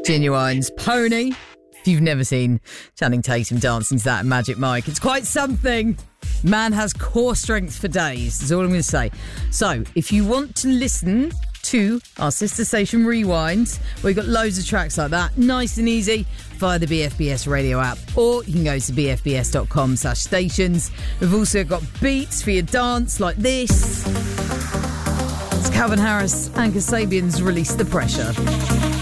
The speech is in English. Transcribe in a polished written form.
Genuine's Pony. If you've never seen Channing Tatum dancing to that at Magic Mike, it's quite something. Man has core strength for days, is all I'm going to say. So, if you want to listen to our sister station Rewind, we've got loads of tracks like that, nice and easy, via the BFBS radio app, or you can go to bfbs.com/stations. We've also got beats for your dance like this. It's Calvin Harris and Kasabian's Release the Pressure.